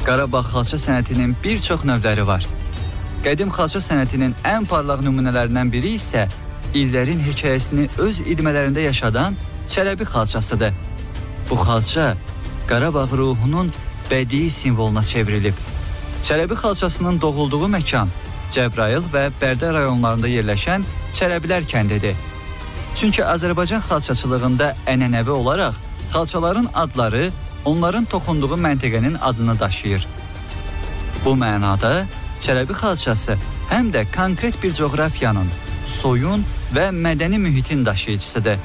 Qarabağ xalça sənətinin bir çox növləri var. Qədim xalça sənətinin ən parlaq nümunələrindən biri isə illərin hekayəsini öz ilmələrində yaşadan Çələbi xalçasıdır. Bu xalça Qarabağ ruhunun bədii simvoluna çevrilib. Çələbi xalçasının doğulduğu məkan Cəbrayıl və Bərdə rayonlarında yerləşən Çələbilər kəndidir. Çünki Azərbaycan xalçaçılığında ənənəvi olaraq xalçaların adları onların toxunduğu məntəqənin adını daşıyır. Bu mənada Çələbi xalçası həm də konkret bir coğrafiyanın, soyun və mədəni mühitin daşıyıcısıdır.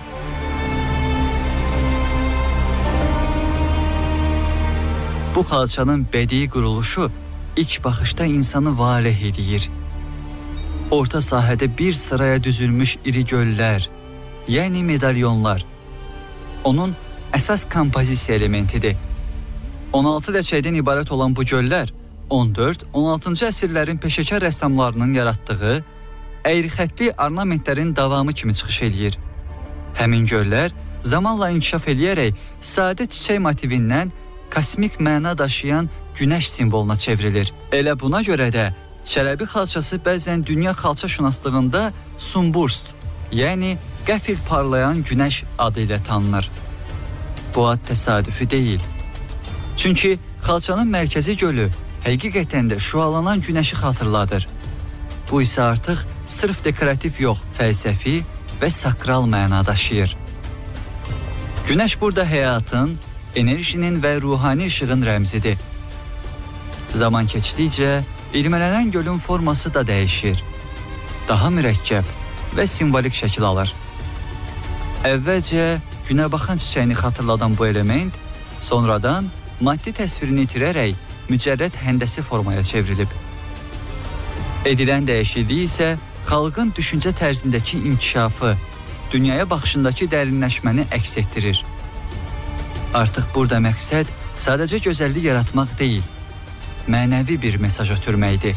Bu xalçanın bədii quruluşu ilk baxışda insanı valeh edir. Orta sahədə bir sıraya düzülmüş iri göllər, yəni medalyonlar, onun əsas kompozisiya elementidir. 16 ləçəkdən ibarət olan bu göllər 14-16-cı əsrlərin peşəkar rəssamlarının yaratdığı əyri-xəttli ornamentlərin davamı kimi çıxış eləyir. Həmin göllər zamanla inkişaf eləyərək sadə çiçək motivindən kosmik məna daşıyan günəş simvoluna çevrilir. Elə buna görə də Çələbi xalçası bəzən dünya xalça şünaslığında Sunburst, yəni qəfil parlayan günəş adı ilə tanınır. Bu ad təsadüfi deyil. Çünki xalçanın mərkəzi gölü həqiqətən də şüalanan günəşi xatırladır. Bu isə artıq sırf dekorativ yox, fəlsəfi və sakral məna daşıyır. Günəş burada həyatın, enerjinin və ruhani işığın rəmzidir. Zaman keçdikcə ilmələnən gölün forması da dəyişir. Daha mürəkkəb və simvolik şəkil alır. Əvvəlcə günəbaxan çiçəyini xatırladan bu element sonradan maddi təsvirini itirərək mücərrəd həndəsi formaya çevrilib. Edilən dəyişiklik isə xalqın düşüncə tərzindəki inkişafı, dünyaya baxışındakı dərinləşməni əks etdirir. Artıq burada məqsəd sadəcə gözəllik yaratmaq deyil, mənəvi bir mesaj ötürməkdir.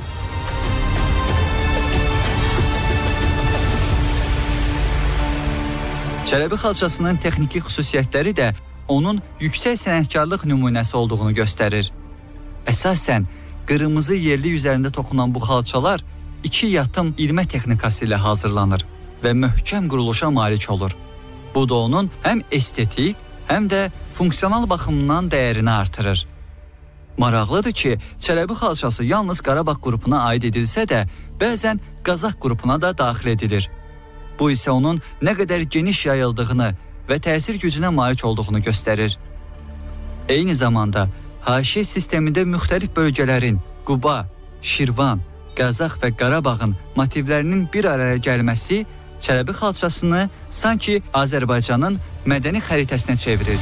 Çələbi xalçasının texniki xüsusiyyətləri də onun yüksək sənətkarlıq nümunəsi olduğunu göstərir. Əsasən, qırmızı yerli üzərində toxunan bu xalçalar 2 yatım ilmə texnikası ilə hazırlanır və möhkəm quruluşa malik olur. Bu da onun həm estetik, həm də funksional baxımından dəyərini artırır. Maraqlıdır ki, Çələbi xalçası yalnız Qarabağ qrupuna aid edilsə də, bəzən Qazaq qrupuna da daxil edilir. Bu isə onun nə qədər geniş yayıldığını və təsir gücünə malik olduğunu göstərir. Eyni zamanda, haşiyə sistemində müxtəlif bölgələrin Quba, Şirvan, Qazaq və Qarabağın motivlərinin bir araya gəlməsi Çələbi xalçasını sanki Azərbaycanın mədəni xəritəsinə çevirir.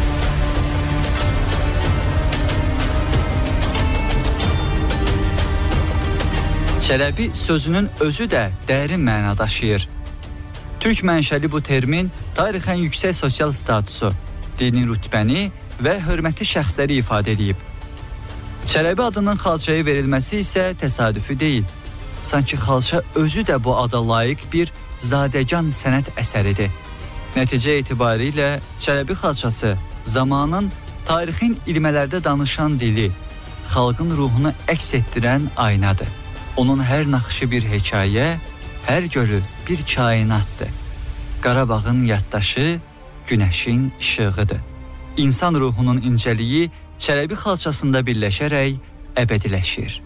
Çələbi sözünün özü də dərin məna daşıyır. Türk mənşəli bu termin tarixən yüksək sosial statusu, dini rütbəni və hörmətli şəxsləri ifadə edib. Çələbi adının xalçaya verilməsi isə təsadüfi deyil. Sanki xalça özü də bu ada layiq bir zadəgan sənət əsəridir. Nəticə etibarilə Çələbi xalçası zamanın, tarixin ilmələrdə danışan dili, xalqın ruhunu əks etdirən aynadır. Onun hər naxışı bir hekayə, hər gölü bir kainatdır. Qarabağın yaddaşı, günəşin işığıdır. İnsan ruhunun incəliyi Çələbi xalçasında birləşərək əbədiləşir.